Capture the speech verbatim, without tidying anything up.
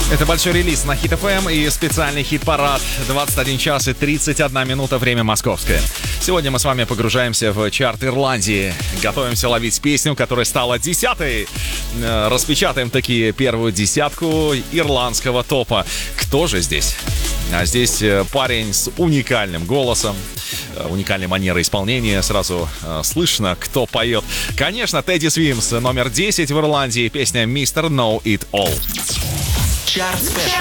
Это большой релиз на Хит эф эм и специальный хит-парад. двадцать один час и тридцать одна минута, время московское. Сегодня мы с вами погружаемся в чарт Ирландии. Готовимся ловить песню, которая стала десятой. Распечатаем таки первую десятку ирландского топа. Кто же здесь? А здесь парень с уникальным голосом, уникальной манерой исполнения. Сразу э, слышно, кто поет. Конечно, Тедди Свимс, номер десять в Ирландии. Песня «мистер Know It All». Чарт Спешл.